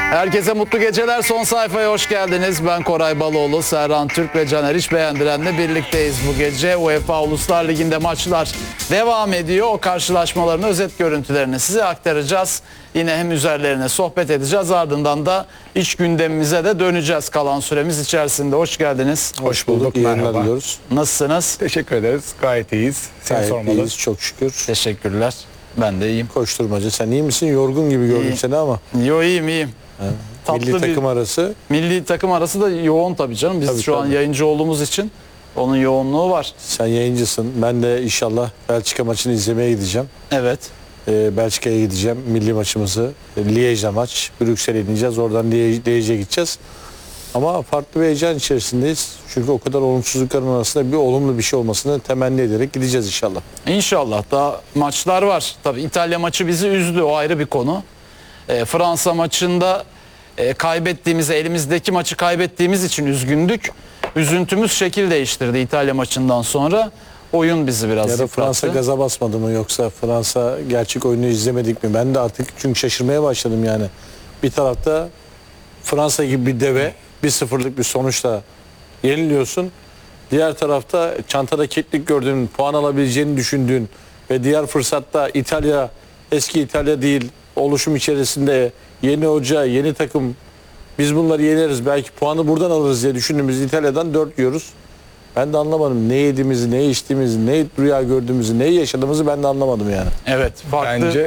Herkese mutlu geceler. Son sayfaya hoş geldiniz. Ben Koray Baloğlu, Serhan Türk ve Caner İşbeğendiren'le birlikteyiz bu gece. UEFA Uluslar Ligi'nde maçlar devam ediyor. O karşılaşmaların özet görüntülerini size aktaracağız. Yine hem üzerlerine sohbet edeceğiz. Ardından da iç gündemimize de döneceğiz kalan süremiz içerisinde. Hoş geldiniz. Hoş bulduk. İyi yayınlar diliyoruz. Nasılsınız? Teşekkür ederiz. Gayet iyiyiz. Seni Gayet sormalı. iyiyiz, çok şükür. Teşekkürler. Ben de iyiyim. Koşturmacı. Sen iyi misin? Yorgun gibi gördüm İyiyim. seni ama. Yo, iyiyim. Milli takım arası. Milli takım arası da yoğun tabii canım. Biz Tabii, şu an tabii. yayıncı olduğumuz için onun yoğunluğu var. Sen yayıncısın. Ben de inşallah Belçika maçını izlemeye gideceğim. Evet. Belçika'ya gideceğim. Milli maçımızı. Liège'de maç. Brüksel'e ineceğiz. Oradan Liège'e gideceğiz. Ama farklı bir heyecan içerisindeyiz. Çünkü o kadar olumsuzlukların arasında bir olumlu bir şey olmasını temenni ederek gideceğiz inşallah. İnşallah daha maçlar var. Tabii İtalya maçı bizi üzdü, o ayrı bir konu. Fransa maçında elimizdeki maçı kaybettiğimiz için üzgündük. Üzüntümüz şekil değiştirdi İtalya maçından sonra. Oyun bizi biraz Ya da yıprattı. Fransa gaza basmadı mı, yoksa Fransa gerçek oyunu izlemedik mi? Ben de artık çünkü şaşırmaya başladım yani. Bir tarafta Fransa gibi bir deve 1-0'lık bir sonuçla yeniliyorsun. Diğer tarafta çantada keklik gördüğün, puan alabileceğini düşündüğün ve diğer fırsatta İtalya eski İtalya değil, oluşum içerisinde yeni hoca, yeni takım, biz bunları yeneriz, belki puanı buradan alırız diye düşündüğümüz İtalya'dan 4 yiyoruz. Ben de anlamadım ne yediğimizi, ne içtiğimizi, ne rüya gördüğümüzü, ne yaşadığımızı ben de anlamadım yani. Evet, farklı. Bence